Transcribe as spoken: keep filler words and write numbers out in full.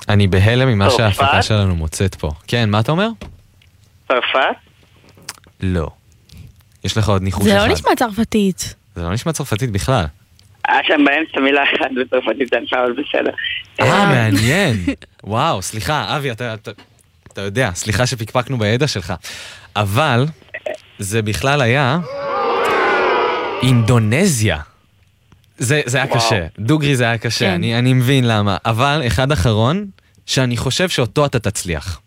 אני בהלם ממה צרפת? שההפקה שלנו מוצאת פה. כן, מה אתה אומר? צרפת? לא. יש לך עוד ניחוש זה אחד. לא נשמע צרפתית. זה לא נשמע צרפתית בכלל. היה שם באמצע מילה אחת בצרפתית, זה נשמע, אבל בסדר. אה, מעניין. וואו, סליחה, אבי, אתה, אתה, אתה יודע, סליחה שפקפקנו בידע שלך. אבל זה בכלל היה אינדונזיה. זה, זה היה וואו. קשה. דוגרי זה היה קשה, כן. אני, אני מבין למה. אבל אחד אחרון, שאני חושב שאותו אתה תצליח.